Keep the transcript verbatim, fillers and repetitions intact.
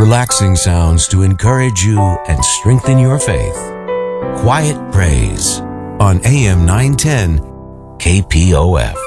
relaxing sounds to encourage you and strengthen your faith. Quiet Praise on A M nine ten K P O F.